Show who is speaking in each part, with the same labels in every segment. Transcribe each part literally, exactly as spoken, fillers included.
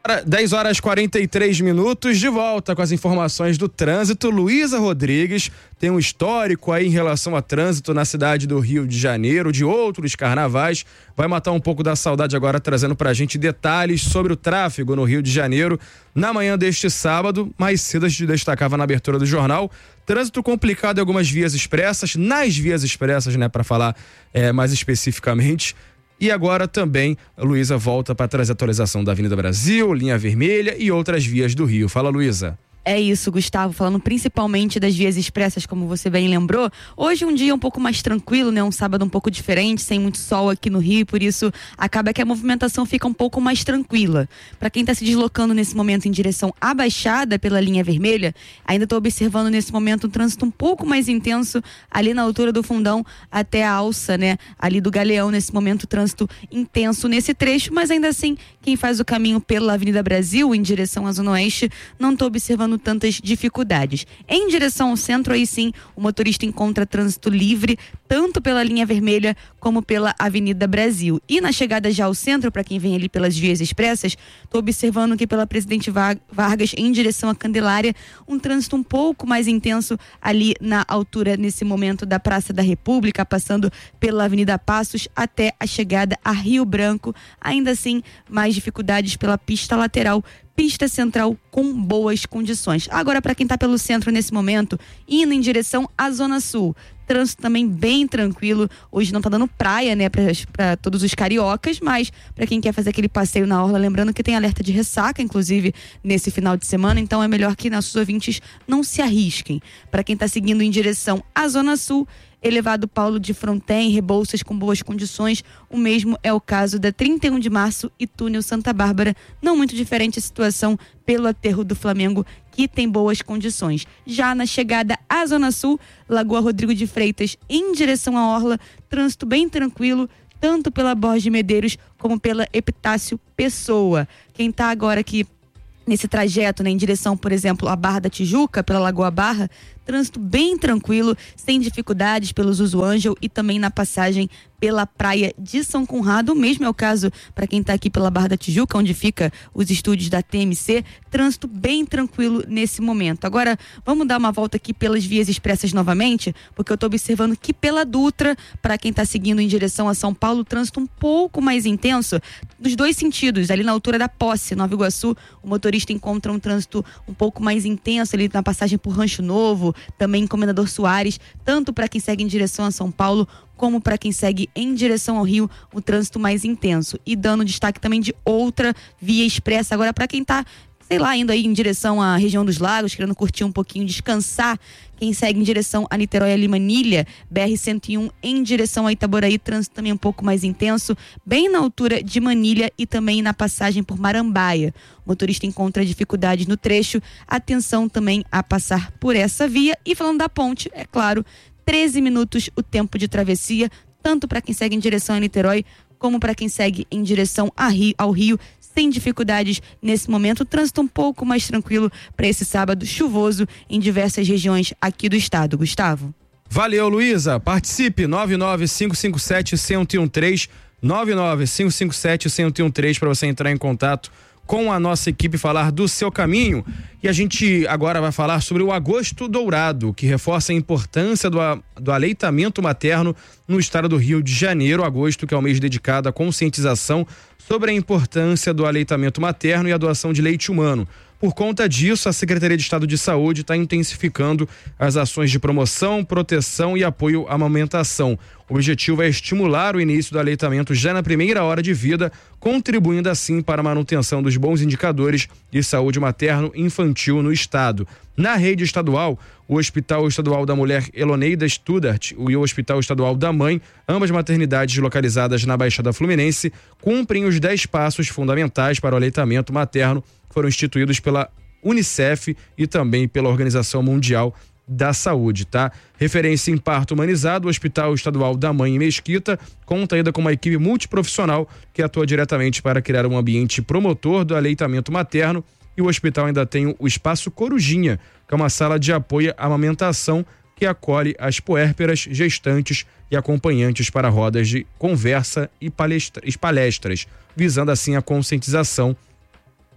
Speaker 1: dez horas e quarenta e três minutos, de volta com as informações do trânsito. Luísa Rodrigues tem um histórico aí em relação a trânsito na cidade do Rio de Janeiro, de outros carnavais. Vai matar um pouco da saudade agora, trazendo pra gente detalhes sobre o tráfego no Rio de Janeiro na manhã deste sábado. Mais cedo a gente destacava na abertura do jornal. Trânsito complicado em algumas vias expressas, nas vias expressas, né, para falar é, mais especificamente. E agora também a Luísa volta para trazer a atualização da Avenida Brasil, Linha Vermelha e outras vias do Rio. Fala, Luísa.
Speaker 2: É isso, Gustavo, falando principalmente das vias expressas, como você bem lembrou. Hoje um dia um pouco mais tranquilo, né? Um sábado um pouco diferente, sem muito sol aqui no Rio, por isso acaba que a movimentação fica um pouco mais tranquila. Para quem está se deslocando nesse momento em direção à Baixada pela Linha Vermelha, ainda estou observando nesse momento um trânsito um pouco mais intenso ali na altura do Fundão até a alça, né? Ali do Galeão, nesse momento trânsito intenso nesse trecho, mas ainda assim, quem faz o caminho pela Avenida Brasil em direção à Zona Oeste, não estou observando tantas dificuldades. Em direção ao centro, aí sim, o motorista encontra trânsito livre, tanto pela Linha Vermelha como pela Avenida Brasil. E na chegada já ao centro, para quem vem ali pelas vias expressas, estou observando que pela Presidente Vargas, em direção à Candelária, um trânsito um pouco mais intenso ali na altura, nesse momento, da Praça da República, passando pela Avenida Passos até a chegada a Rio Branco. Ainda assim, mais dificuldades pela pista lateral, pista central com boas condições. Agora, para quem está pelo centro nesse momento, indo em direção à Zona Sul, trânsito também bem tranquilo. Hoje não tá dando praia, né, para todos os cariocas, mas para quem quer fazer aquele passeio na orla, lembrando que tem alerta de ressaca, inclusive, nesse final de semana, então é melhor que nossos ouvintes não se arrisquem. Para quem está seguindo em direção à Zona Sul, Elevado Paulo de Fronten, Rebouças com boas condições. O mesmo é o caso da trinta e um de março e Túnel Santa Bárbara. Não muito diferente a situação pelo aterro do Flamengo, que tem boas condições. Já na chegada à Zona Sul, Lagoa Rodrigo de Freitas, em direção à orla, trânsito bem tranquilo, tanto pela Borges de Medeiros como pela Epitácio Pessoa. Quem está agora aqui nesse trajeto, né, em direção, por exemplo, à Barra da Tijuca, pela Lagoa Barra, trânsito bem tranquilo, sem dificuldades pelo Zuzu Ângel e também na passagem pela praia de São Conrado. O mesmo é o caso para quem está aqui pela Barra da Tijuca, onde fica os estúdios da T M C. Trânsito bem tranquilo nesse momento. Agora, vamos dar uma volta aqui pelas vias expressas novamente, porque eu estou observando que pela Dutra, para quem está seguindo em direção a São Paulo, trânsito um pouco mais intenso, nos dois sentidos. Ali na altura da Posse, Nova Iguaçu, o motorista encontra um trânsito um pouco mais intenso ali na passagem por Rancho Novo, também em Comendador Soares, tanto para quem segue em direção a São Paulo, como para quem segue em direção ao Rio, o trânsito mais intenso. E dando destaque também de outra via expressa, agora para quem está, sei lá, indo aí em direção à região dos Lagos, querendo curtir um pouquinho, descansar. Quem segue em direção a Niterói e Manilha, B R cento e um em direção a Itaboraí, trânsito também um pouco mais intenso, bem na altura de Manilha e também na passagem por Marambaia. O motorista encontra dificuldades no trecho, atenção também a passar por essa via. E falando da ponte, é claro, treze minutos o tempo de travessia, tanto para quem segue em direção a Niterói, como para quem segue em direção a Rio, ao Rio, sem dificuldades nesse momento. O trânsito um pouco mais tranquilo para esse sábado chuvoso em diversas regiões aqui do estado. Gustavo.
Speaker 1: Valeu, Luísa. Participe, nove nove cinco cinco sete um zero um três, nove nove cinco cinco sete um zero um três, para você entrar em contato com a nossa equipe, falar do seu caminho. E a gente agora vai falar sobre o Agosto Dourado, que reforça a importância do, a, do aleitamento materno no estado do Rio de Janeiro. Agosto, que é o mês dedicado à conscientização sobre a importância do aleitamento materno e a doação de leite humano. Por conta disso, a Secretaria de Estado de Saúde está intensificando as ações de promoção, proteção e apoio à amamentação. O objetivo é estimular o início do aleitamento já na primeira hora de vida, contribuindo assim para a manutenção dos bons indicadores de saúde materno-infantil no estado. Na rede estadual, o Hospital Estadual da Mulher Eloneida Studart e o Hospital Estadual da Mãe, ambas maternidades localizadas na Baixada Fluminense, cumprem os dez passos fundamentais para o aleitamento materno, foram instituídos pela Unicef e também pela Organização Mundial da Saúde, tá? Referência em parto humanizado, o Hospital Estadual da Mãe em Mesquita conta ainda com uma equipe multiprofissional que atua diretamente para criar um ambiente promotor do aleitamento materno, e o hospital ainda tem o Espaço Corujinha, que é uma sala de apoio à amamentação que acolhe as puérperas, gestantes e acompanhantes para rodas de conversa e palestra, palestras, visando assim a conscientização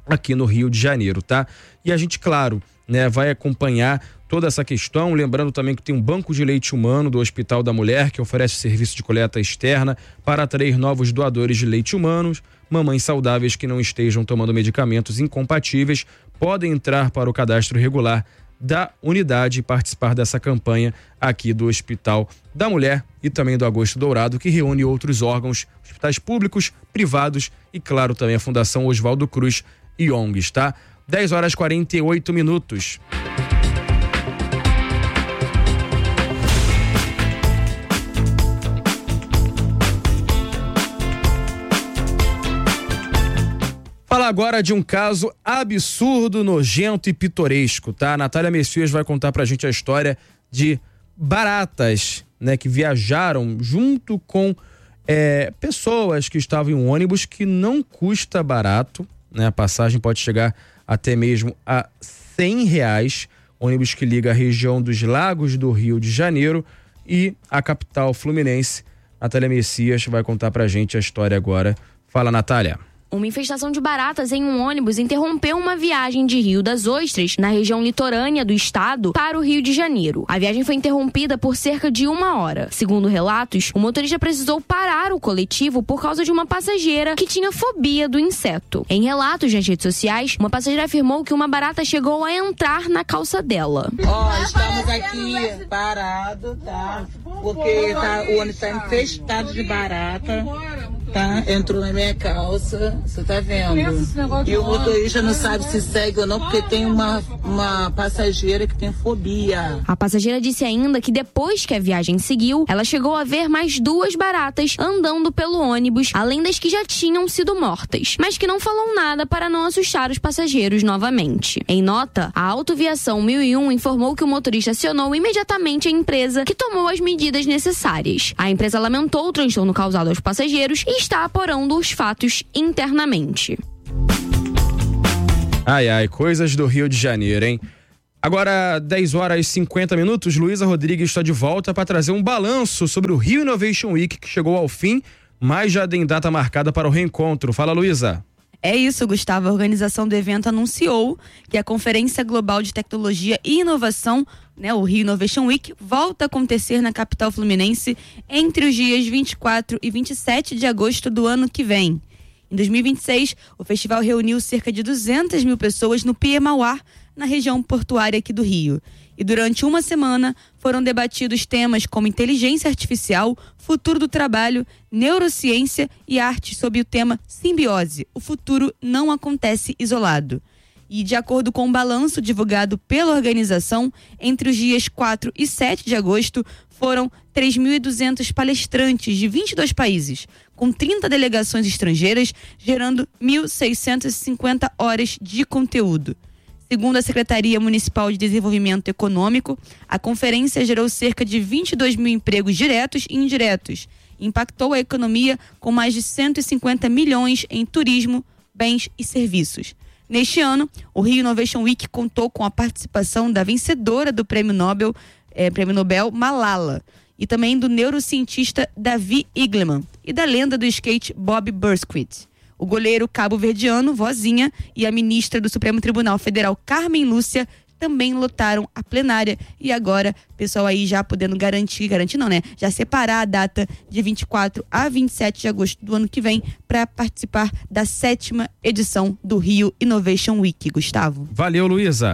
Speaker 1: aqui no Rio de Janeiro, tá? E a gente, claro, né, vai acompanhar toda essa questão, lembrando também que tem um banco de leite humano do Hospital da Mulher que oferece serviço de coleta externa para atrair novos doadores de leite humanos. Mamães saudáveis que não estejam tomando medicamentos incompatíveis podem entrar para o cadastro regular da unidade e participar dessa campanha aqui do Hospital da Mulher e também do Agosto Dourado, que reúne outros órgãos, hospitais públicos, privados e, claro, também a Fundação Oswaldo Cruz e O N Gs, tá? dez horas e quarenta e oito minutos. Fala agora de um caso absurdo, nojento e pitoresco, tá? A Natália Messias vai contar pra gente a história de baratas, né? Que viajaram junto com é, pessoas que estavam em um ônibus que não custa barato, né? A passagem pode chegar até mesmo a cem reais. Ônibus que liga a região dos Lagos do Rio de Janeiro e a capital fluminense. Natália Messias vai contar pra gente a história agora. Fala, Natália.
Speaker 3: Uma infestação de baratas em um ônibus interrompeu uma viagem de Rio das Ostras, na região litorânea do estado, para o Rio de Janeiro. A viagem foi interrompida por cerca de uma hora. Segundo relatos, o motorista precisou parar o coletivo por causa de uma passageira que tinha fobia do inseto. Em relatos nas redes sociais, uma passageira afirmou que uma barata chegou a entrar na calça dela.
Speaker 4: Ó, oh, estamos aqui parados, tá? Porque tá, o ônibus está infestado de barata. Tá? Entrou na minha calça, você tá vendo? E o motorista não sabe se segue ou não, porque tem uma, uma passageira que tem fobia.
Speaker 3: A passageira disse ainda que depois que a viagem seguiu, ela chegou a ver mais duas baratas andando pelo ônibus, além das que já tinham sido mortas, mas que não falou nada para não assustar os passageiros novamente. Em nota, a Autoviação mil e um informou que o motorista acionou imediatamente a empresa, que tomou as medidas necessárias. A empresa lamentou o transtorno causado aos passageiros e está apurando os fatos internamente.
Speaker 1: Ai, ai, coisas do Rio de Janeiro, hein? Agora, dez horas e cinquenta minutos, Luísa Rodrigues está de volta para trazer um balanço sobre o Rio Innovation Week, que chegou ao fim, mas já tem data marcada para o reencontro. Fala, Luísa.
Speaker 2: É isso, Gustavo. A organização do evento anunciou que a Conferência Global de Tecnologia e Inovação, né, o Rio Innovation Week, volta a acontecer na capital fluminense entre os dias vinte e quatro e vinte e sete de agosto do ano que vem. Em dois mil e vinte e seis, o festival reuniu cerca de duzentas mil pessoas no Pier Mauá, na região portuária aqui do Rio. E durante uma semana foram debatidos temas como inteligência artificial, futuro do trabalho, neurociência e arte sob o tema simbiose. O futuro não acontece isolado. E de acordo com o balanço divulgado pela organização, entre os dias quatro e sete de agosto, foram três mil e duzentos palestrantes de vinte e dois países, com trinta delegações estrangeiras, gerando mil seiscentas e cinquenta horas de conteúdo. Segundo a Secretaria Municipal de Desenvolvimento Econômico, a conferência gerou cerca de vinte e dois mil empregos diretos e indiretos. Impactou a economia com mais de cento e cinquenta milhões em turismo, bens e serviços. Neste ano, o Rio Innovation Week contou com a participação da vencedora do Prêmio Nobel, eh, Prêmio Nobel Malala, e também do neurocientista Davi Igleman e da lenda do skate Bob Bursquit. O goleiro cabo-verdiano, Vozinha, e a ministra do Supremo Tribunal Federal, Carmen Lúcia, também lotaram a plenária. E agora, pessoal aí já podendo garantir, garantir não, né? Já separar a data de vinte e quatro a vinte e sete de agosto do ano que vem para participar da sétima edição do Rio Innovation Week, Gustavo.
Speaker 1: Valeu, Luísa.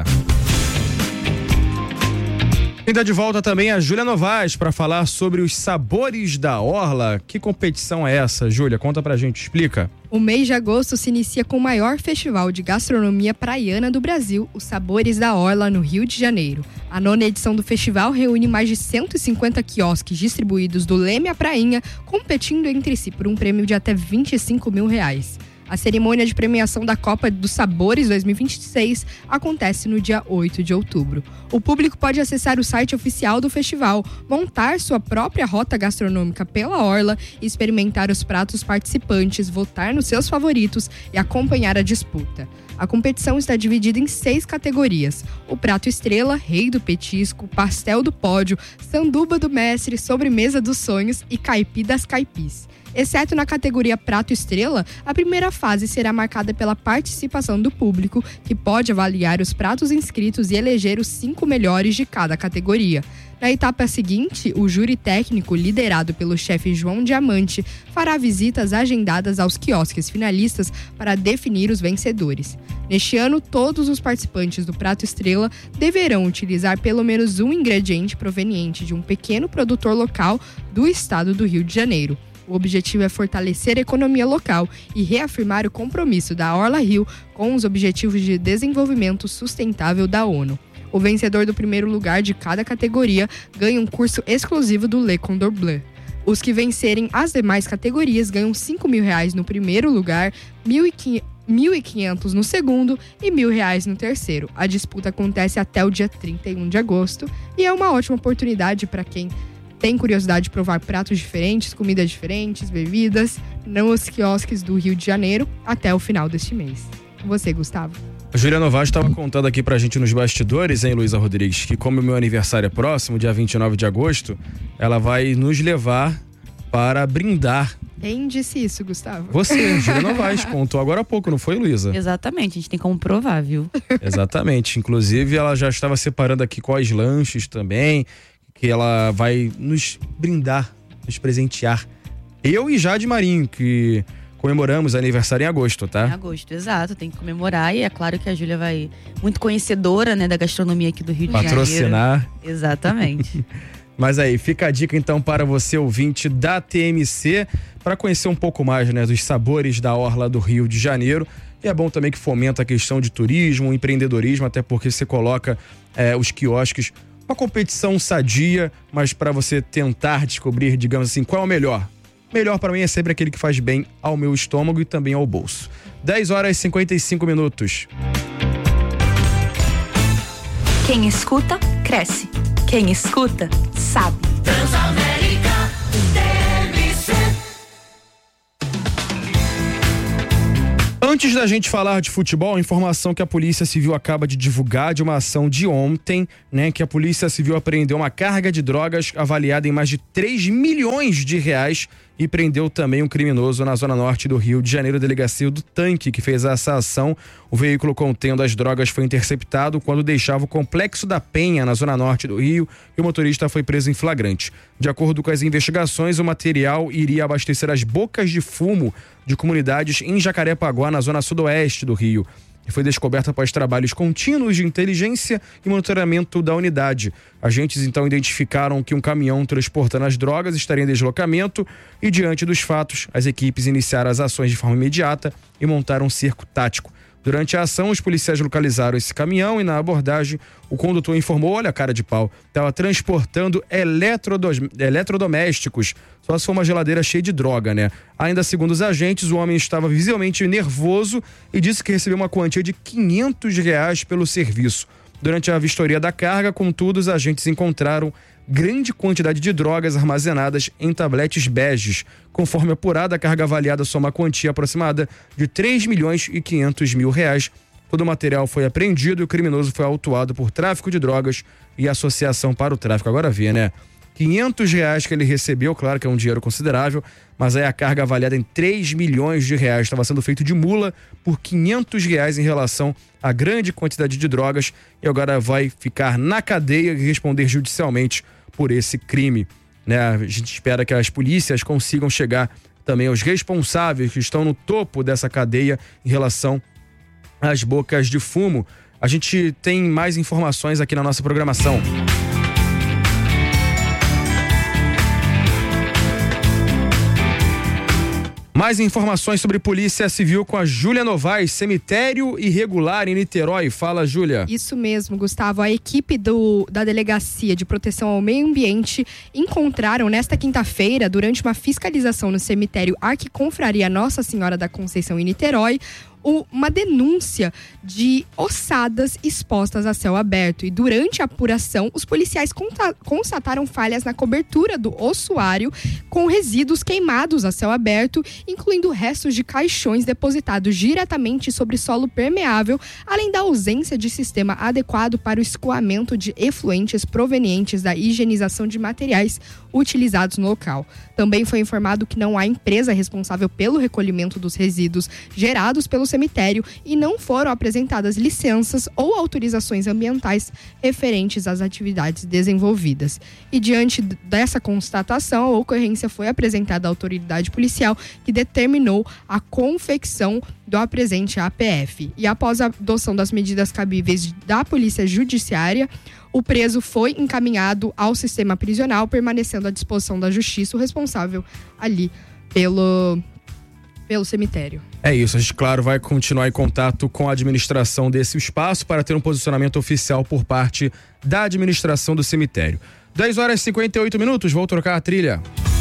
Speaker 1: Ainda de volta também a Júlia Novaes para falar sobre os sabores da Orla. Que competição é essa, Júlia? Conta pra gente, explica.
Speaker 5: O mês de agosto se inicia com o maior festival de gastronomia praiana do Brasil, os Sabores da Orla, no Rio de Janeiro. A nona edição do festival reúne mais de cento e cinquenta quiosques distribuídos do Leme à Prainha, competindo entre si por um prêmio de até vinte e cinco mil reais. A cerimônia de premiação da Copa dos Sabores dois mil e vinte e seis acontece no dia oito de outubro. O público pode acessar o site oficial do festival, montar sua própria rota gastronômica pela Orla, experimentar os pratos participantes, votar nos seus favoritos e acompanhar a disputa. A competição está dividida em seis categorias: o prato estrela, rei do petisco, pastel do pódio, sanduba do mestre, sobremesa dos sonhos e caipi das caipis. Exceto na categoria Prato Estrela, a primeira fase será marcada pela participação do público, que pode avaliar os pratos inscritos e eleger os cinco melhores de cada categoria. Na etapa seguinte, o júri técnico, liderado pelo chefe João Diamante, fará visitas agendadas aos quiosques finalistas para definir os vencedores. Neste ano, todos os participantes do Prato Estrela deverão utilizar pelo menos um ingrediente proveniente de um pequeno produtor local do estado do Rio de Janeiro. O objetivo é fortalecer a economia local e reafirmar o compromisso da Orla Rio com os Objetivos de Desenvolvimento Sustentável da ONU. O vencedor do primeiro lugar de cada categoria ganha um curso exclusivo do Le Cordon Bleu. Os que vencerem as demais categorias ganham cinco mil reais no primeiro lugar, mil e quinhentos no segundo e mil reais no terceiro. A disputa acontece até o dia trinta e um de agosto e é uma ótima oportunidade para quem tem curiosidade de provar pratos diferentes, comidas diferentes, bebidas, nos quiosques do Rio de Janeiro até o final deste mês. Com você, Gustavo.
Speaker 1: A Júlia Novaes estava contando aqui pra gente nos bastidores, hein, Luísa Rodrigues, que como o meu aniversário é próximo, dia vinte e nove de agosto, ela vai nos levar para brindar.
Speaker 5: Quem disse isso, Gustavo?
Speaker 1: Você, Júlia Novaes, contou agora há pouco, não foi, Luísa?
Speaker 2: Exatamente, a gente tem como provar, viu?
Speaker 1: Exatamente, inclusive ela já estava separando aqui quais lanches também, que ela vai nos brindar, nos presentear. Eu e Jade Marinho, que comemoramos aniversário em agosto, tá?
Speaker 2: Em agosto, exato, tem que comemorar e é claro que a Júlia vai, muito conhecedora, né, da gastronomia aqui do Rio de Janeiro.
Speaker 1: Patrocinar.
Speaker 2: Exatamente.
Speaker 1: Mas aí, fica a dica então para você, ouvinte da T M C, para conhecer um pouco mais, né, dos sabores da orla do Rio de Janeiro. E é bom também que fomenta a questão de turismo, empreendedorismo, até porque você coloca é, os quiosques, uma competição sadia, mas para você tentar descobrir, digamos assim, qual é o melhor. Melhor para mim é sempre aquele que faz bem ao meu estômago e também ao bolso. dez horas e cinquenta e cinco minutos.
Speaker 6: Quem escuta, cresce. Quem escuta, sabe.
Speaker 7: Transamérica T M C.
Speaker 1: Antes da gente falar de futebol, a informação que a Polícia Civil acaba de divulgar de uma ação de ontem, né, que a Polícia Civil apreendeu uma carga de drogas avaliada em mais de três milhões de reais e prendeu também um criminoso na zona norte do Rio de Janeiro, delegacia do Tanque, que fez essa ação. O veículo contendo as drogas foi interceptado quando deixava o Complexo da Penha, na zona norte do Rio, e o motorista foi preso em flagrante. De acordo com as investigações, o material iria abastecer as bocas de fumo de comunidades em Jacarepaguá, na zona sudoeste do Rio. E foi descoberta após trabalhos contínuos de inteligência e monitoramento da unidade. Agentes então identificaram que um caminhão transportando as drogas estaria em deslocamento e, diante dos fatos, as equipes iniciaram as ações de forma imediata e montaram um cerco tático. Durante a ação, os policiais localizaram esse caminhão e, na abordagem, o condutor informou: olha a cara de pau, estava transportando eletrodos, eletrodomésticos, só se for uma geladeira cheia de droga, né? Ainda segundo os agentes, o homem estava visivelmente nervoso e disse que recebeu uma quantia de quinhentos reais pelo serviço. Durante a vistoria da carga, contudo, os agentes encontraram grande quantidade de drogas armazenadas em tabletes beges. Conforme apurada, a carga avaliada soma a quantia aproximada de três milhões e quinhentos mil reais. Todo o material foi apreendido e o criminoso foi autuado por tráfico de drogas e associação para o tráfico. Agora vê, né? quinhentos reais que ele recebeu, claro que é um dinheiro considerável, mas aí a carga avaliada em três milhões de reais estava sendo feito de mula por quinhentos reais em relação à grande quantidade de drogas e agora vai ficar na cadeia e responder judicialmente por esse crime, né? A gente espera que as polícias consigam chegar também aos responsáveis que estão no topo dessa cadeia em relação às bocas de fumo. A gente tem mais informações aqui na nossa programação. Mais informações sobre Polícia Civil com a Júlia Novaes. Cemitério irregular em Niterói. Fala, Júlia.
Speaker 5: Isso mesmo, Gustavo. A equipe do, da Delegacia de Proteção ao Meio Ambiente encontraram nesta quinta-feira, durante uma fiscalização no cemitério Arquiconfraria Nossa Senhora da Conceição em Niterói, uma denúncia de ossadas expostas a céu aberto. E durante a apuração, os policiais constataram falhas na cobertura do ossuário com resíduos queimados a céu aberto, incluindo restos de caixões depositados diretamente sobre solo permeável, além da ausência de sistema adequado para o escoamento de efluentes provenientes da higienização de materiais utilizados no local. Também foi informado que não há empresa responsável pelo recolhimento dos resíduos gerados pelo cemitério e não foram apresentadas licenças ou autorizações ambientais referentes às atividades desenvolvidas. E diante dessa constatação, a ocorrência foi apresentada à autoridade policial, que determinou a confecção do apresente à A P F. E após a adoção das medidas cabíveis da Polícia Judiciária, o preso foi encaminhado ao sistema prisional, permanecendo à disposição da justiça o responsável ali pelo, pelo cemitério.
Speaker 1: É isso, a gente, claro, vai continuar em contato com a administração desse espaço para ter um posicionamento oficial por parte da administração do cemitério. dez horas e cinquenta e oito minutos, vou trocar a trilha.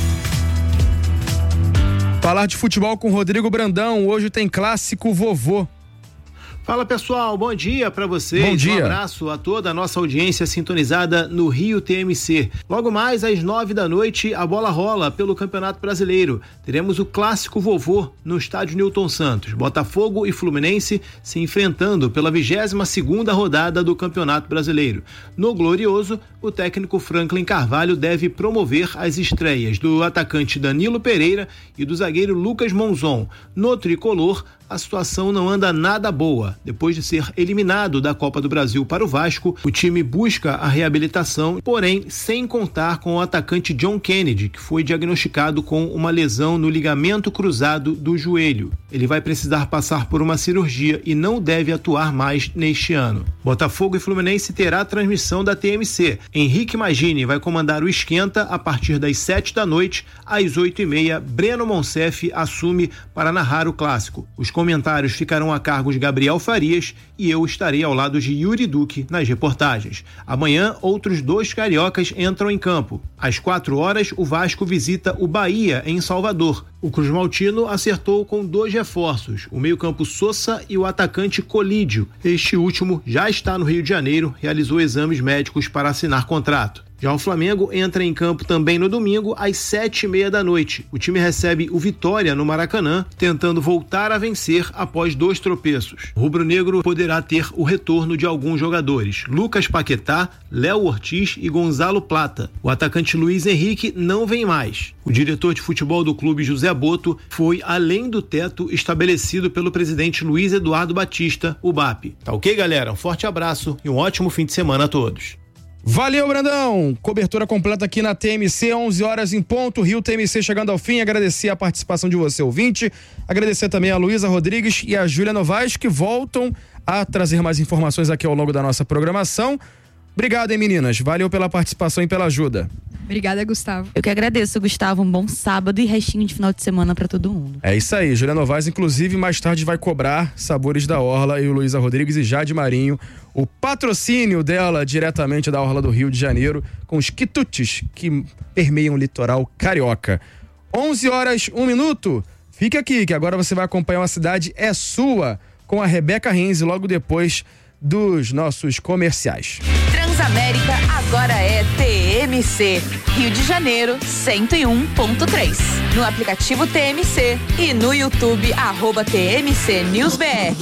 Speaker 1: Falar de futebol com Rodrigo Brandão, hoje tem clássico vovô.
Speaker 8: Fala pessoal, bom dia pra vocês.
Speaker 1: Bom dia.
Speaker 8: Um abraço a toda a nossa audiência sintonizada no Rio T M C. Logo mais às nove da noite, a bola rola pelo Campeonato Brasileiro. Teremos o clássico vovô no estádio Newton Santos. Botafogo e Fluminense se enfrentando pela vigésima segunda rodada do Campeonato Brasileiro. No Glorioso, o técnico Franklin Carvalho deve promover as estreias do atacante Danilo Pereira e do zagueiro Lucas Monzon. No Tricolor, a situação não anda nada boa. Depois de ser eliminado da Copa do Brasil para o Vasco, o time busca a reabilitação, porém sem contar com o atacante John Kennedy, que foi diagnosticado com uma lesão no ligamento cruzado do joelho. Ele vai precisar passar por uma cirurgia e não deve atuar mais neste ano. Botafogo e Fluminense terá a transmissão da T M C. Henrique Magini vai comandar o esquenta a partir das sete da noite. Às oito e meia, Breno Monsef assume para narrar o clássico. Os comentários ficarão a cargo de Gabriel Farias e eu estarei ao lado de Yuri Duque nas reportagens. Amanhã, outros dois cariocas entram em campo. Às quatro horas, o Vasco visita o Bahia, em Salvador. O Cruz Maltino acertou com dois reforços, o meio-campo Sosa e o atacante Colídio. Este último já está no Rio de Janeiro, realizou exames médicos para assinar contrato. Já o Flamengo entra em campo também no domingo, às sete e meia da noite. O time recebe o Vitória no Maracanã, tentando voltar a vencer após dois tropeços. O rubro-negro poderá ter o retorno de alguns jogadores: Lucas Paquetá, Léo Ortiz e Gonzalo Plata. O atacante Luiz Henrique não vem mais. O diretor de futebol do clube, José Boto, foi além do teto estabelecido pelo presidente Luiz Eduardo Batista, o B A P. Tá ok, galera? Um forte abraço e um ótimo fim de semana a todos.
Speaker 1: Valeu, Brandão! Cobertura completa aqui na T M C, onze horas em ponto, Rio T M C chegando ao fim. Agradecer a participação de você, ouvinte. Agradecer também a Luísa Rodrigues e a Júlia Novaes, que voltam a trazer mais informações aqui ao longo da nossa programação. Obrigado, hein, meninas? Valeu pela participação e pela ajuda.
Speaker 5: Obrigada, Gustavo.
Speaker 2: Eu que agradeço, Gustavo. Um bom sábado e restinho de final de semana pra todo mundo.
Speaker 1: É isso aí. Júlia Novaes, inclusive, mais tarde vai cobrar Sabores da Orla e o Luísa Rodrigues e Jade Marinho o patrocínio dela diretamente da Orla do Rio de Janeiro com os quitutes que permeiam o litoral carioca. onze horas, um minuto. Fique aqui que agora você vai acompanhar uma Cidade é Sua com a Rebeca Renzi logo depois dos nossos comerciais.
Speaker 6: Transamérica agora é T M C, Rio de Janeiro cento e um ponto três. No aplicativo T M C e no YouTube, arroba T M C News B R.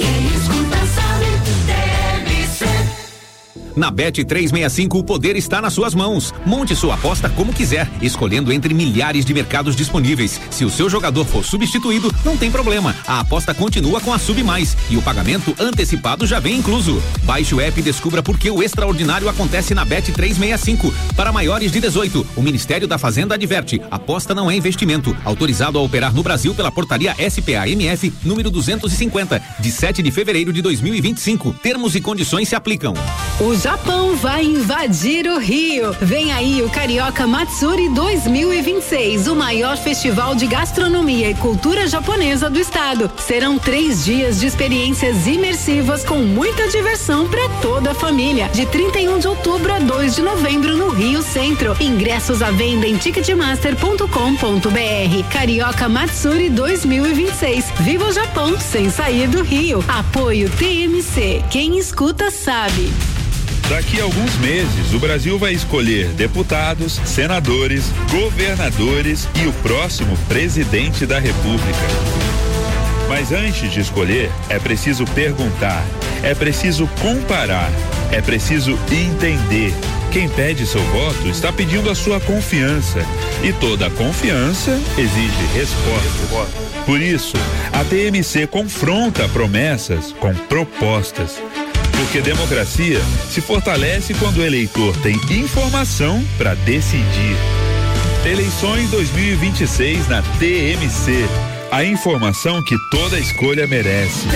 Speaker 9: Na Bet trezentos e sessenta e cinco, o poder está nas suas mãos. Monte sua aposta como quiser, escolhendo entre milhares de mercados disponíveis. Se o seu jogador for substituído, não tem problema. A aposta continua com a Sub Mais e o pagamento antecipado já vem incluso. Baixe o app e descubra por que o extraordinário acontece na Bet trezentos e sessenta e cinco. Para maiores de dezoito, o Ministério da Fazenda adverte: aposta não é investimento. Autorizado a operar no Brasil pela portaria S P A M F número duzentos e cinquenta, de sete de fevereiro de dois mil e vinte e cinco. Termos e condições se aplicam.
Speaker 10: O Japão vai invadir o Rio. Vem aí o Carioca Matsuri dois mil e vinte e seis, o maior festival de gastronomia e cultura japonesa do estado. Serão três dias de experiências imersivas com muita diversão para toda a família. De trinta e um de outubro a dois de novembro no Rio Centro. Ingressos à venda em ticketmaster ponto com ponto br. Carioca Matsuri dois mil e vinte e seis. Viva o Japão sem sair do Rio. Apoio T M C. Quem escuta sabe.
Speaker 11: Daqui a alguns meses, o Brasil vai escolher deputados, senadores, governadores e o próximo presidente da República. Mas antes de escolher, é preciso perguntar, é preciso comparar, é preciso entender. Quem pede seu voto está pedindo a sua confiança. E toda confiança exige respostas. Por isso, a T M C confronta promessas com propostas. Porque democracia se fortalece quando o eleitor tem informação para decidir. Eleições dois mil e vinte e seis na T M C. A informação que toda escolha merece.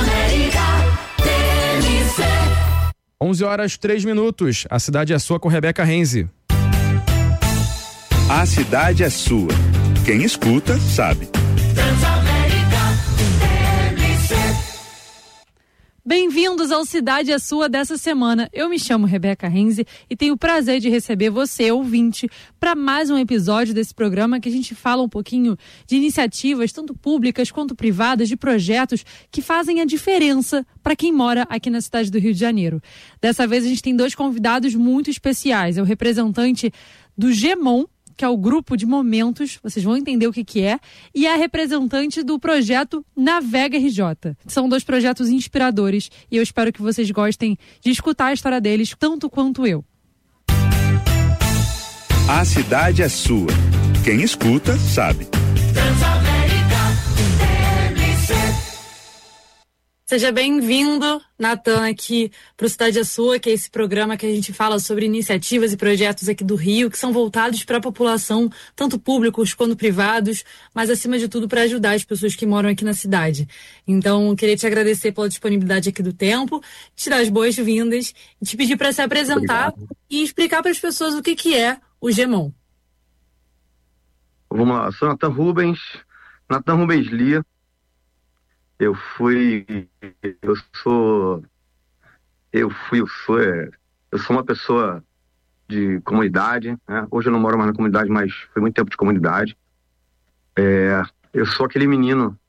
Speaker 1: onze horas, três minutos. A cidade é sua com Rebeca Renzi.
Speaker 11: A cidade é sua. Quem escuta, sabe.
Speaker 12: Bem-vindos ao Cidade é Sua dessa semana. Eu me chamo Rebeca Renzi e tenho o prazer de receber você, ouvinte, para mais um episódio desse programa que a gente fala um pouquinho de iniciativas, tanto públicas quanto privadas, de projetos que fazem a diferença para quem mora aqui na cidade do Rio de Janeiro. Dessa vez a gente tem dois convidados muito especiais. É o representante do Gemon, que é o grupo de momentos, vocês vão entender o que que é, e a representante do projeto Navega R J. São dois projetos inspiradores e eu espero que vocês gostem de escutar a história deles tanto quanto eu.
Speaker 11: A cidade é sua. Quem escuta, sabe.
Speaker 12: Seja bem-vindo, Natan, aqui para o Cidade é Sua, que é esse programa que a gente fala sobre iniciativas e projetos aqui do Rio, que são voltados para a população, tanto públicos quanto privados, mas acima de tudo para ajudar as pessoas que moram aqui na cidade. Então, queria te agradecer pela disponibilidade aqui do tempo, te dar as boas-vindas e te pedir para se apresentar Obrigado. E explicar para as pessoas o que, que é o Gemon.
Speaker 13: Vamos lá, sou Natan Rubens, Natan Rubens Lia. Eu fui, eu sou, eu fui, eu sou, eu sou uma pessoa de comunidade, né? Hoje eu não moro mais na comunidade, mas foi muito tempo de comunidade. É, eu sou aquele menino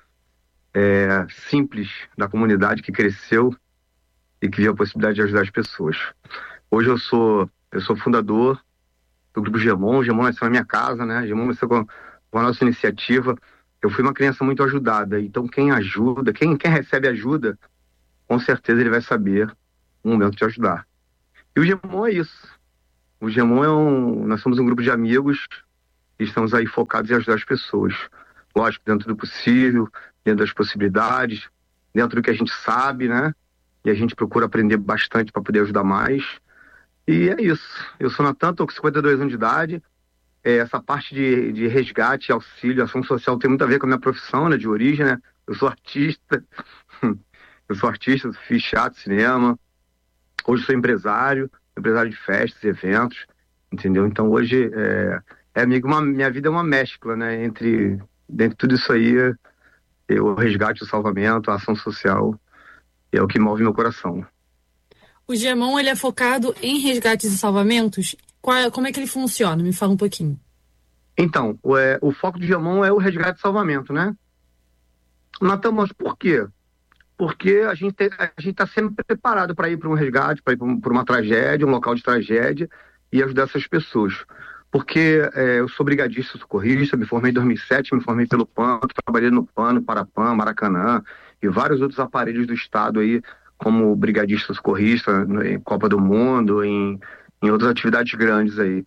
Speaker 13: é, simples da comunidade que cresceu e que viu a possibilidade de ajudar as pessoas. Hoje eu sou, eu sou fundador do Grupo Gemon. O Gemon nasceu na minha casa, né? O Gemon nasceu com, com a nossa iniciativa. Eu fui uma criança muito ajudada, então quem ajuda, quem, quem recebe ajuda, com certeza ele vai saber o momento de ajudar. E o Gemon é isso. O Gemon é um... Nós somos um grupo de amigos e estamos aí focados em ajudar as pessoas. Lógico, dentro do possível, dentro das possibilidades, dentro do que a gente sabe, né? E a gente procura aprender bastante para poder ajudar mais. E é isso. Eu sou Natan, estou com cinquenta e dois anos de idade. É, essa parte de, de resgate, auxílio, ação social tem muito a ver com a minha profissão, né, de origem, né? Eu sou artista, eu sou artista, fiz teatro, cinema, hoje sou empresário, empresário de festas e eventos, entendeu? Então hoje, é, é uma, minha vida é uma mescla, né, entre, entre tudo isso aí, é, o resgate, o salvamento, a ação social, é o que move meu coração.
Speaker 12: O Gemon, ele é focado em resgates e salvamentos? Qual, como é que ele funciona? Me fala um pouquinho.
Speaker 13: Então, o, é, o foco do Gemon é o resgate e salvamento, né? Natan, mas por quê? Porque a gente está sempre preparado para ir para um resgate, para ir para uma tragédia, um local de tragédia e ajudar essas pessoas. Porque é, eu sou brigadista socorrista, me formei em dois mil e sete, me formei pelo PAN, trabalhei no PAN, no Parapan, Maracanã e vários outros aparelhos do Estado aí, como brigadista socorrista, em Copa do Mundo, em... em outras atividades grandes aí.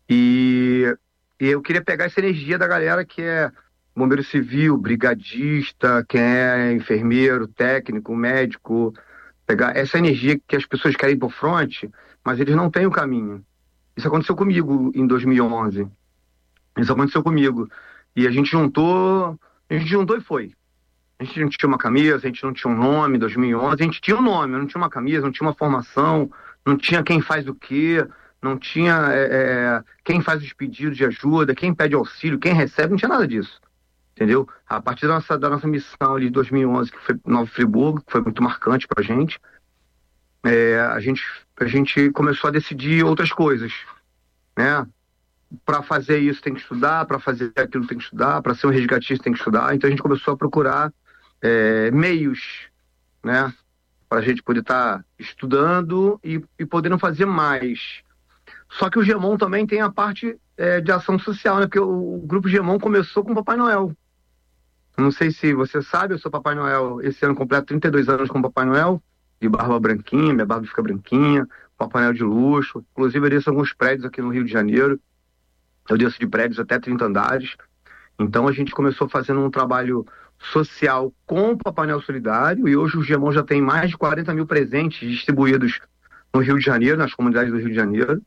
Speaker 13: E, e eu queria pegar essa energia da galera que é bombeiro civil, brigadista, quem é enfermeiro, técnico, médico, pegar essa energia que as pessoas querem ir pro fronte, mas eles não têm o caminho. Isso aconteceu comigo em dois mil e onze. Isso aconteceu comigo. E a gente juntou, a gente juntou e foi. A gente não tinha uma camisa, a gente não tinha um nome em dois mil e onze, a gente tinha um nome, não tinha uma camisa, não tinha uma formação, não tinha quem faz o quê, não tinha é, é, quem faz os pedidos de ajuda, quem pede auxílio, quem recebe, não tinha nada disso, entendeu? A partir da nossa, da nossa missão ali de dois mil e onze, que foi Nova Friburgo, que foi muito marcante pra gente, é, a gente, a gente começou a decidir outras coisas, né? Para fazer isso tem que estudar, para fazer aquilo tem que estudar, para ser um resgatista tem que estudar, então a gente começou a procurar É, meios, né, para a gente poder estar tá estudando e, e podendo fazer mais. Só que o Gemon também tem a parte é, de ação social, né, porque o, o grupo Gemon começou com o Papai Noel. Não sei se você sabe, eu sou Papai Noel, esse ano completo trinta e dois anos como Papai Noel, de barba branquinha, minha barba fica branquinha, Papai Noel de luxo, inclusive eu desço alguns prédios aqui no Rio de Janeiro, eu desço de prédios até trinta andares, então a gente começou fazendo um trabalho social com o Papai Noel Solidário, e hoje o Gemon já tem mais de quarenta mil presentes distribuídos no Rio de Janeiro, nas comunidades do Rio de Janeiro,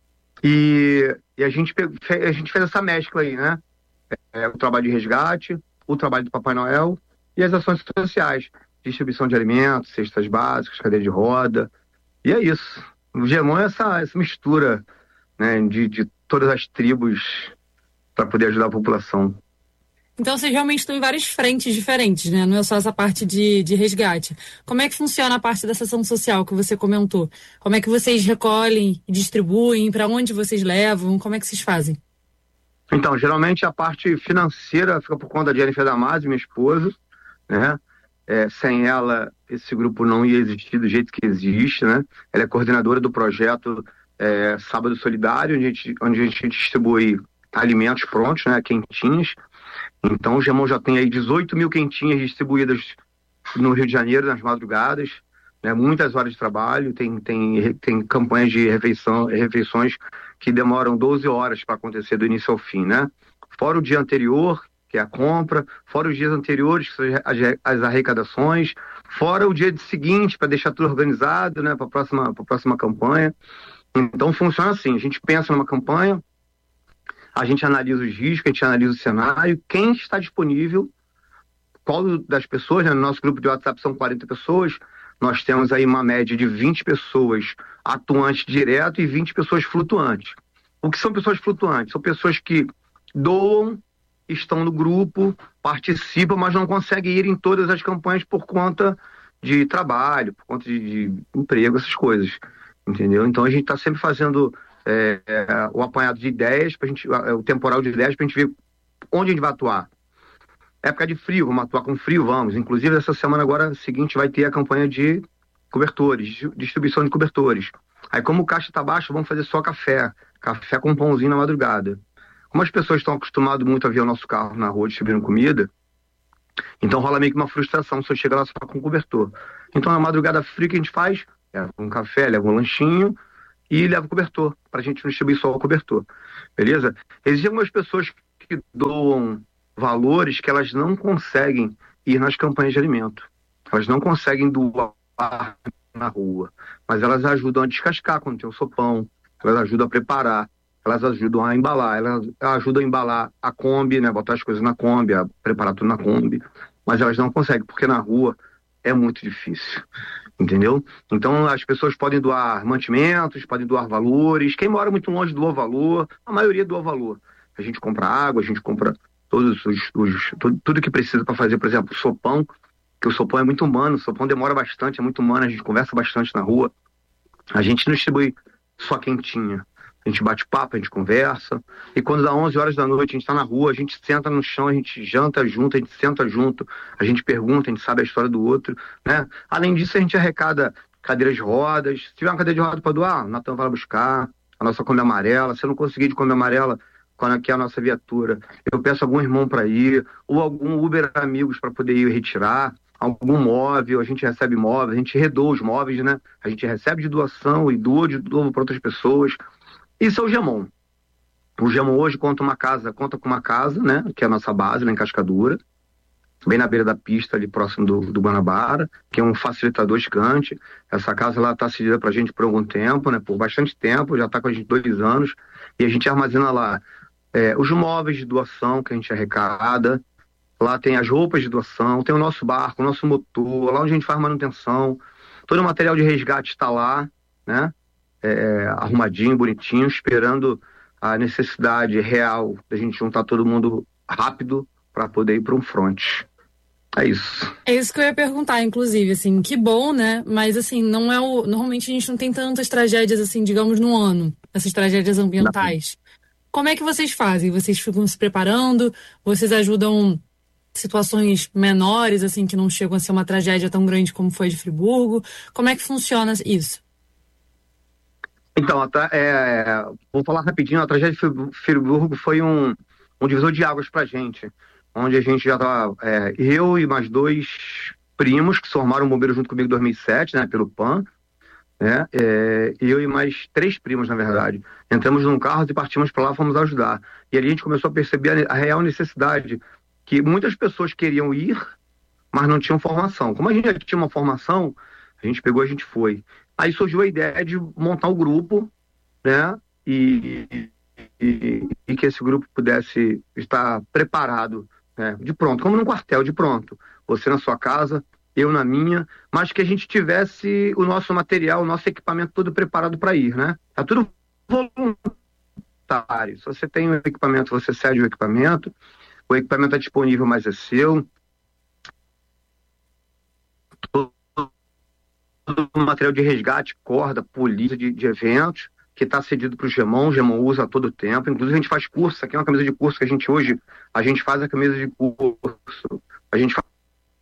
Speaker 13: e, e a, gente, a gente fez essa mescla aí, né? É, o trabalho de resgate, o trabalho do Papai Noel e as ações sociais, distribuição de alimentos, cestas básicas, cadeira de roda, e é isso. O Gemon é essa, essa mistura, né, de, de todas as tribos para poder ajudar a população.
Speaker 12: Então vocês realmente estão em várias frentes diferentes, né? Não é só essa parte de, de resgate. Como é que funciona a parte dessa ação social que você comentou? Como é que vocês recolhem e distribuem? Para onde vocês levam? Como é que vocês fazem?
Speaker 13: Então, geralmente a parte financeira fica por conta de Jennifer Damasio, minha esposa, né? É, sem ela, esse grupo não ia existir do jeito que existe, né? Ela é coordenadora do projeto é, Sábado Solidário, onde a gente, onde a gente distribui alimentos prontos, né? Quentinhos. Então o Gemon já tem aí dezoito mil quentinhas distribuídas no Rio de Janeiro, nas madrugadas, né? Muitas horas de trabalho, tem, tem, tem campanhas de refeição, refeições que demoram doze horas para acontecer do início ao fim, né? Fora o dia anterior, que é a compra, fora os dias anteriores, que são as, as arrecadações, fora o dia seguinte, para deixar tudo organizado, né? Para a próxima, para a próxima campanha. Então funciona assim, a gente pensa numa campanha, a gente analisa os riscos, a gente analisa o cenário, quem está disponível, qual das pessoas, né? No nosso grupo de WhatsApp são quarenta pessoas, nós temos aí uma média de vinte pessoas atuantes direto e vinte pessoas flutuantes. O que são pessoas flutuantes? São pessoas que doam, estão no grupo, participam, mas não conseguem ir em todas as campanhas por conta de trabalho, por conta de, de emprego, essas coisas, entendeu? Então a gente está sempre fazendo É, é, o apanhado de ideias, pra gente, o temporal de ideias, para a gente ver onde a gente vai atuar. Época de frio, vamos atuar com frio, vamos. Inclusive, essa semana agora seguinte vai ter a campanha de cobertores, distribuição de cobertores. Aí, como o caixa está baixo, vamos fazer só café. Café com pãozinho na madrugada. Como as pessoas estão acostumadas muito a ver o nosso carro na rua distribuindo comida, então rola meio que uma frustração se eu chegar lá só com cobertor. Então, na madrugada fria, que a gente faz? Leva um café, leva um lanchinho e leva o cobertor, para a gente não distribuir só o cobertor, beleza? Existem algumas pessoas que doam valores que elas não conseguem ir nas campanhas de alimento. Elas não conseguem doar na rua, mas elas ajudam a descascar quando tem o sopão, elas ajudam a preparar, elas ajudam a embalar, elas ajudam a embalar a Kombi, né? Botar as coisas na Kombi, a preparar tudo na Kombi, mas elas não conseguem, porque na rua é muito difícil. Entendeu? Então as pessoas podem doar mantimentos, podem doar valores. Quem mora muito longe doa valor, a maioria doa valor. A gente compra água, a gente compra todos os, os tudo, tudo que precisa para fazer, por exemplo, sopão, que o sopão é muito humano, o sopão demora bastante, é muito humano, a gente conversa bastante na rua. A gente não distribui só quentinha. A gente bate papo, a gente conversa, e quando dá onze horas da noite, a gente está na rua, a gente senta no chão, a gente janta junto, a gente senta junto, a gente pergunta, a gente sabe a história do outro, né? Além disso, a gente arrecada cadeiras de rodas. Se tiver uma cadeira de roda para doar, o Natan vai lá buscar, a nossa Kombi amarela. Se eu não conseguir de Kombi amarela, quando aqui é a nossa viatura, eu peço algum irmão para ir, ou algum Uber amigos para poder ir retirar, algum móvel, a gente recebe móveis, a gente redoa os móveis, né? A gente recebe de doação e doa de novo para outras pessoas. Isso é o Gemon. O Gemon hoje conta uma casa, conta com uma casa, né? Que é a nossa base, lá em Cascadura, bem na beira da pista, ali próximo do, do Guanabara, que é um facilitador gigante. Essa casa lá está cedida para a gente por algum tempo, né? Por bastante tempo, já está com a gente dois anos, e a gente armazena lá é, os móveis de doação que a gente arrecada, Lá tem as roupas de doação, tem o nosso barco, o nosso motor, lá onde a gente faz manutenção. Todo o material de resgate está lá, né? É, arrumadinho, bonitinho, esperando a necessidade real da gente juntar todo mundo rápido para poder ir para um fronte. É isso.
Speaker 12: É isso que eu ia perguntar, inclusive, assim, que bom, né? Mas, assim, não é o... Normalmente a gente não tem tantas tragédias, assim, digamos, no ano, essas tragédias ambientais. Não. Como é que vocês fazem? Vocês ficam se preparando? Vocês ajudam situações menores, assim, que não chegam a ser uma tragédia tão grande como foi de Friburgo? Como é que funciona isso?
Speaker 13: Então, é, vou falar rapidinho. A tragédia de Friburgo foi um, um divisor de águas pra gente, onde a gente já estava, é, eu e mais dois primos que se formaram bombeiro junto comigo em dois mil e sete, né, pelo P A N, né, é, eu e mais três primos, na verdade. Entramos num carro e partimos para lá, fomos ajudar. E ali a gente começou a perceber a, a real necessidade, que muitas pessoas queriam ir, mas não tinham formação. Como a gente já tinha uma formação, a gente pegou, a gente foi. Aí surgiu a ideia de montar um grupo, né, e, e, e que esse grupo pudesse estar preparado, né, de pronto, como num quartel, de pronto. Você na sua casa, eu na minha, mas que a gente tivesse o nosso material, o nosso equipamento todo preparado para ir, né? Tá tudo voluntário. Se você tem o equipamento, você cede o equipamento, o equipamento é disponível, mas é seu. Todo o material de resgate, corda, polícia de, de eventos, que está cedido para o Gemon, o Gemon usa a todo tempo. Inclusive a gente faz curso, isso aqui é uma camisa de curso que a gente hoje, a gente faz a camisa de curso, a gente faz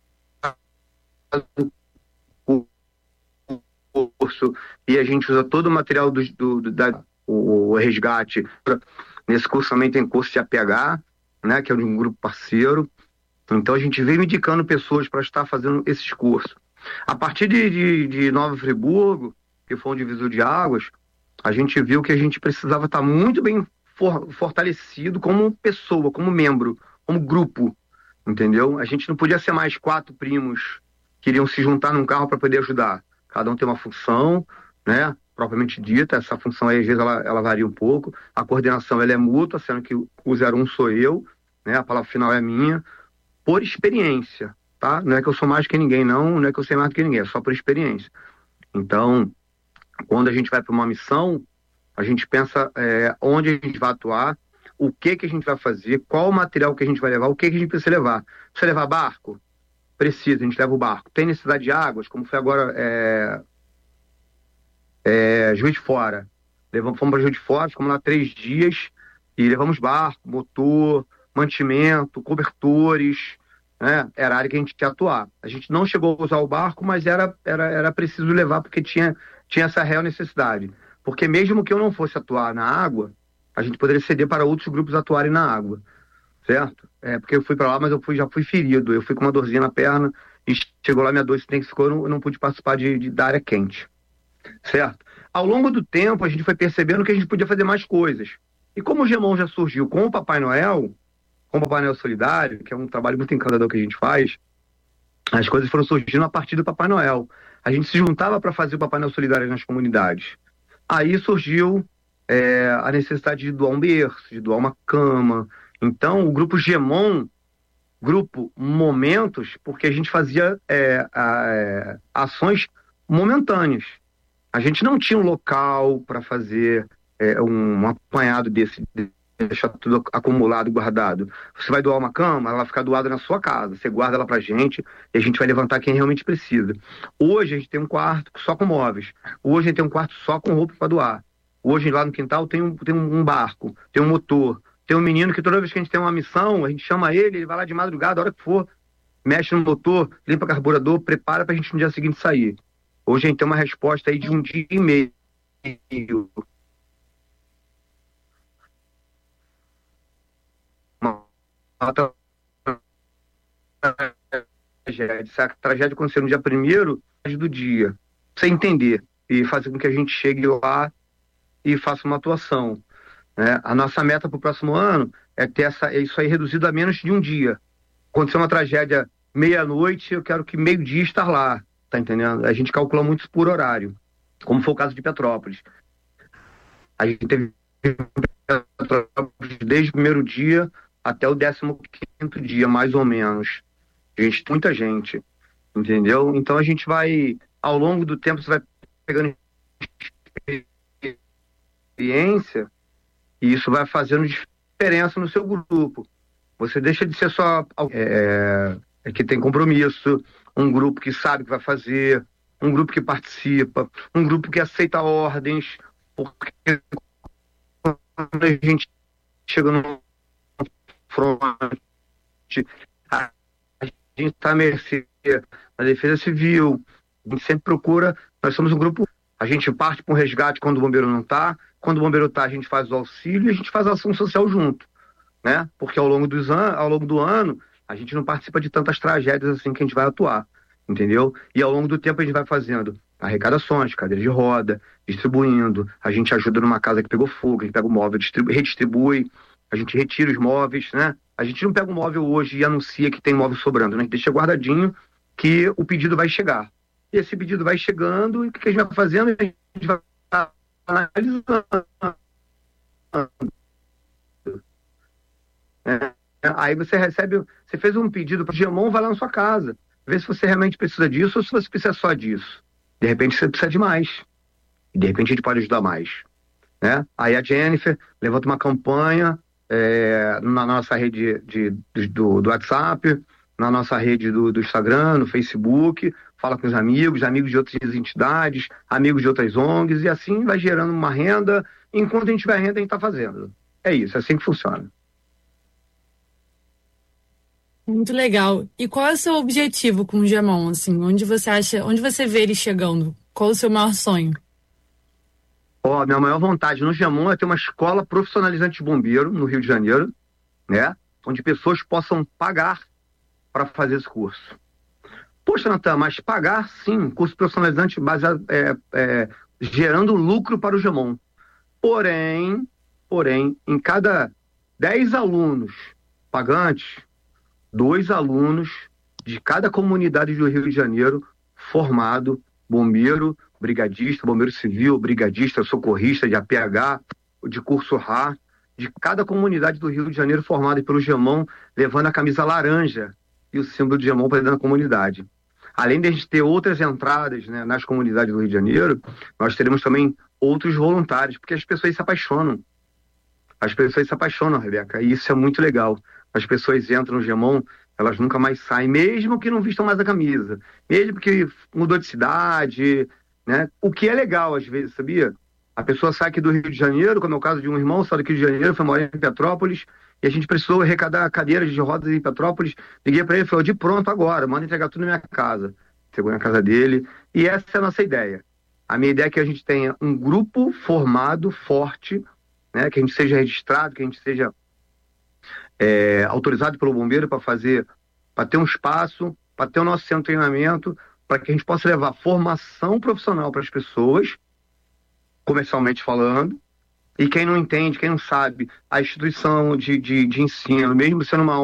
Speaker 13: o curso e a gente usa todo o material do, do, do da, o, o resgate. Nesse curso também tem curso de A P H, né, que é de um grupo parceiro. Então a gente vem indicando pessoas para estar fazendo esses cursos. A partir de, de, de Nova Friburgo, que foi um divisor de águas, a gente viu que a gente precisava estar muito bem for, fortalecido como pessoa, como membro, como grupo, entendeu? A gente não podia ser mais quatro primos que iriam se juntar num carro para poder ajudar. Cada um tem uma função, né, propriamente dita. Essa função aí, às vezes, ela, ela varia um pouco. A coordenação, ela é mútua, sendo que o zero um sou eu, né, a palavra final é minha, por experiência, tá? Não é que eu sou mais que ninguém, não, não é que eu sei mais do que ninguém, é só por experiência. Então, quando a gente vai para uma missão, a gente pensa é, onde a gente vai atuar, o que que a gente vai fazer, qual o material que a gente vai levar, o que que a gente precisa levar. Precisa levar barco? Precisa, a gente leva o barco. Tem necessidade de águas, como foi agora é, é, Juiz de Fora. Levamos, fomos para Juiz de Fora, ficamos lá três dias e levamos barco, motor, mantimento, cobertores, né? Era a área que a gente ia atuar. A gente não chegou a usar o barco, mas era, era, era preciso levar porque tinha, tinha essa real necessidade. Porque mesmo que eu não fosse atuar na água, a gente poderia ceder para outros grupos atuarem na água. Certo? É, porque eu fui para lá, mas eu fui, já fui ferido. Eu fui com uma dorzinha na perna e chegou lá minha dor, esse trem que ficou, eu não, eu não pude participar de, de, da área quente. Certo? Ao longo do tempo, a gente foi percebendo que a gente podia fazer mais coisas. E como o Gemon já surgiu com o Papai Noel, com o Papai Noel Solidário, que é um trabalho muito encantador que a gente faz, as coisas foram surgindo a partir do Papai Noel. A gente se juntava para fazer o Papai Noel Solidário nas comunidades. Aí surgiu é, a necessidade de doar um berço, de doar uma cama. Então, o grupo Gemon, grupo Momentos, porque a gente fazia é, a, é, ações momentâneas. A gente não tinha um local para fazer é, um, um apanhado desse, deixar tudo acumulado e guardado. Você vai doar uma cama, ela vai ficar doada na sua casa. Você guarda ela pra gente e a gente vai levantar quem realmente precisa. Hoje a gente tem um quarto só com móveis. Hoje a gente tem um quarto só com roupa para doar. Hoje lá no quintal tem um, tem um barco, tem um motor. Tem um menino que toda vez que a gente tem uma missão, a gente chama ele, ele vai lá de madrugada, a hora que for, mexe no motor, limpa o carburador, prepara pra gente no dia seguinte sair. Hoje a gente tem uma resposta aí de um dia e meio. Uma, uma tragédia. Se a tragédia acontecer no dia primeiro do dia, pra você entender e fazer com que a gente chegue lá e faça uma atuação. É, a nossa meta para o próximo ano é ter essa, é isso aí reduzido a menos de um dia. Aconteceu uma tragédia meia-noite, eu quero que meio-dia estar lá, tá entendendo? A gente calcula muito por horário, como foi o caso de Petrópolis. A gente teve desde o primeiro dia até o décimo quinto dia, mais ou menos. Gente, muita gente, entendeu? Então a gente vai, ao longo do tempo, você vai pegando experiência e isso vai fazendo diferença no seu grupo. Você deixa de ser só é, é, que tem compromisso, um grupo que sabe o que vai fazer, um grupo que participa, um grupo que aceita ordens, porque quando a gente chega no fronte, a gente está à mercê da Defesa Civil, a gente sempre procura, nós somos um grupo, a gente parte para um resgate quando o bombeiro não está, quando o bombeiro está a gente faz o auxílio e a gente faz a ação social junto, né? Porque ao longo, dos an- ao longo do ano a gente não participa de tantas tragédias assim que a gente vai atuar, entendeu? E ao longo do tempo a gente vai fazendo arrecadações, cadeira de roda, distribuindo, a gente ajuda numa casa que pegou fogo, a gente pega o móvel, distribui, redistribui, a gente retira os móveis, né? A gente não pega o móvel hoje e anuncia que tem móvel sobrando, né? A gente deixa guardadinho que o pedido vai chegar. E esse pedido vai chegando e o que a gente vai fazendo? A gente vai analisando. É. Aí você recebe, você fez um pedido para o Gemon, vai lá na sua casa, vê se você realmente precisa disso ou se você precisa só disso. De repente você precisa de mais. E de repente a gente pode ajudar mais. Né? Aí a Jennifer levanta uma campanha é, na nossa rede de, de, do, do WhatsApp, na nossa rede do, do Instagram, no Facebook, fala com os amigos, amigos de outras entidades, amigos de outras O N Gs, e assim vai gerando uma renda. Enquanto a gente tiver renda, a gente está fazendo. É isso, é assim que funciona.
Speaker 12: Muito legal. E qual é o seu objetivo com o Gemon, assim? Onde você acha, onde você vê ele chegando? Qual o seu maior sonho?
Speaker 13: Ó, minha maior vontade no Gemon é ter uma escola profissionalizante de bombeiro no Rio de Janeiro, né? Onde pessoas possam pagar para fazer esse curso. Poxa, Natan, mas pagar sim, curso profissionalizante baseado, é, é, gerando lucro para o Gemon. Porém, porém, em cada dez alunos pagantes, dois alunos de cada comunidade do Rio de Janeiro formado, bombeiro, brigadista, bombeiro civil, brigadista, socorrista de A P H, de curso R A, de cada comunidade do Rio de Janeiro formada pelo Gemon, levando a camisa laranja e o símbolo de Gemon para dentro da comunidade. Além de a gente ter outras entradas, né, nas comunidades do Rio de Janeiro, nós teremos também outros voluntários, porque as pessoas se apaixonam. As pessoas se apaixonam, Rebeca, e isso é muito legal. As pessoas entram no Gemon, elas nunca mais saem, mesmo que não vistam mais a camisa, mesmo que mudou de cidade, né? O que é legal às vezes, sabia? A pessoa sai aqui do Rio de Janeiro, como é o caso de um irmão, saiu daqui do Rio de Janeiro, foi morar em Petrópolis, e a gente precisou arrecadar cadeiras de rodas em Petrópolis. Liguei para ele e falei, de pronto agora, manda entregar tudo na minha casa. Chegou na casa dele, e essa é a nossa ideia. A minha ideia é que a gente tenha um grupo formado, forte, né? Que a gente seja registrado, que a gente seja É, autorizado pelo bombeiro para fazer, para ter um espaço, para ter o nosso centro de treinamento, para que a gente possa levar formação profissional para as pessoas, comercialmente falando, e quem não entende, quem não sabe, a instituição de, de, de ensino, mesmo sendo uma